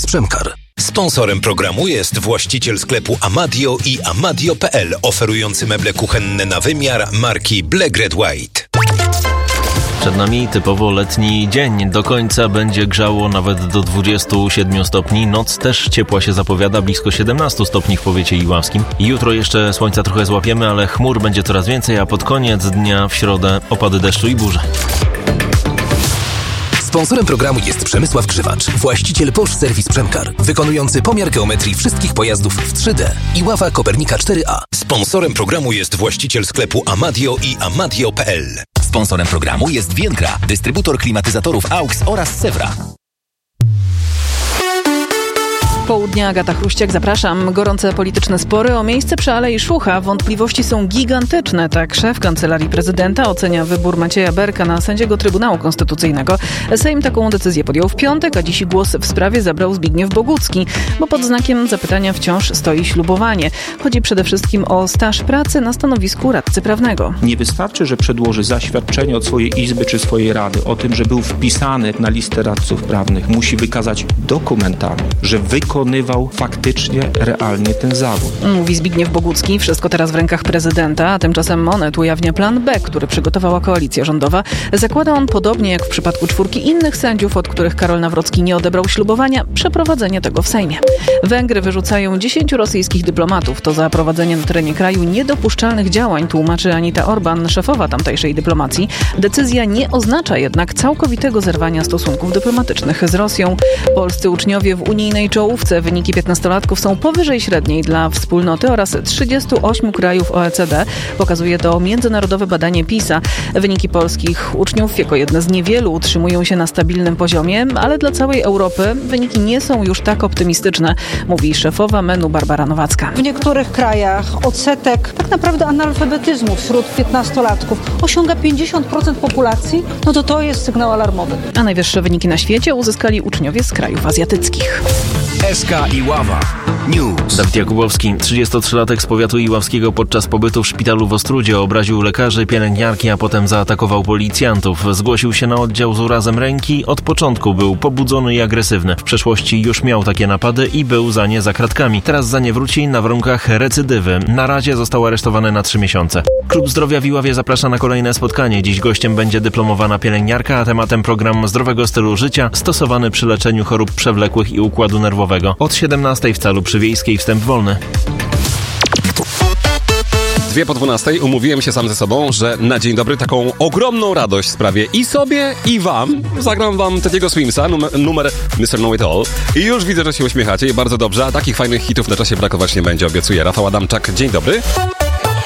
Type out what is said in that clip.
Przemkar. Sponsorem programu jest właściciel sklepu Amadio i Amadio.pl, oferujący meble kuchenne na wymiar marki Black Red White. Przed nami typowo letni dzień. Do końca będzie grzało nawet do 27 stopni. Noc też ciepła się zapowiada, blisko 17 stopni w powiecie iławskim. Jutro jeszcze słońca trochę złapiemy, ale chmur będzie coraz więcej, a pod koniec dnia w środę opady deszczu i burze. Sponsorem programu jest Przemysław Grzywacz, właściciel Bosch Serwis Przemkar, wykonujący pomiar geometrii wszystkich pojazdów w 3D. Iława Kopernika 4A. Sponsorem programu jest właściciel sklepu Amadio i Amadio.pl. Sponsorem programu jest Więkra, dystrybutor klimatyzatorów AUX oraz Sewra. Południa, Agata Chruściak, zapraszam. Gorące polityczne spory o miejsce przy Alei Szucha. Wątpliwości są gigantyczne. Tak szef Kancelarii Prezydenta ocenia wybór Macieja Berka na sędziego Trybunału Konstytucyjnego. Sejm taką decyzję podjął w piątek, a dziś głos w sprawie zabrał Zbigniew Bogucki, bo pod znakiem zapytania wciąż stoi ślubowanie. Chodzi przede wszystkim o staż pracy na stanowisku radcy prawnego. Nie wystarczy, że przedłoży zaświadczenie od swojej izby czy swojej rady o tym, że był wpisany na listę radców prawnych. Musi wykazać dokumentami, że wykonywał faktycznie, realnie ten zawód. Mówi Zbigniew Bogucki. Wszystko teraz w rękach prezydenta, a tymczasem Monet ujawnia plan B, który przygotowała koalicja rządowa. Zakłada on, podobnie jak w przypadku 4 innych sędziów, od których Karol Nawrocki nie odebrał ślubowania, przeprowadzenie tego w Sejmie. Węgry wyrzucają 10 rosyjskich dyplomatów. To za prowadzenie na terenie kraju niedopuszczalnych działań, tłumaczy Anita Orban, szefowa tamtejszej dyplomacji. Decyzja nie oznacza jednak całkowitego zerwania stosunków dyplomatycznych z Rosją. Polscy uczniowie w unijnej czołówce. Wyniki 15-latków są powyżej średniej dla wspólnoty oraz 38 krajów OECD. Pokazuje to międzynarodowe badanie PISA. Wyniki polskich uczniów jako jedne z niewielu utrzymują się na stabilnym poziomie, ale dla całej Europy wyniki nie są już tak optymistyczne, mówi szefowa MEN-u Barbara Nowacka. W niektórych krajach odsetek tak naprawdę analfabetyzmu wśród 15-latków osiąga 50% populacji, no to jest sygnał alarmowy. A najwyższe wyniki na świecie uzyskali uczniowie z krajów azjatyckich. SK Iława News. Dawid Jakubowski, 33-latek z powiatu iławskiego, podczas pobytu w szpitalu w Ostródzie obraził lekarzy, pielęgniarki, a potem zaatakował policjantów. Zgłosił się na oddział z urazem ręki. Od początku był pobudzony i agresywny. W przeszłości już miał takie napady i był za nie za kratkami. Teraz za nie wróci na warunkach recydywy. Na razie został aresztowany na 3 miesiące. Klub Zdrowia w Iławie zaprasza na kolejne spotkanie. Dziś gościem będzie dyplomowana pielęgniarka, a tematem program zdrowego stylu życia stosowany przy leczeniu chorób przewlekłych i układu nerwowego. Od 17 w Calu przy Wiejskiej wstęp wolny. 11:02 umówiłem się sam ze sobą, że na dzień dobry taką ogromną radość sprawię i sobie, i wam. Zagram wam Teddy'ego Swimsa, numer Mr. Know It All. I już widzę, że się uśmiechacie i bardzo dobrze, a takich fajnych hitów na czasie brakować nie będzie, obiecuję. Rafał Adamczak, dzień dobry.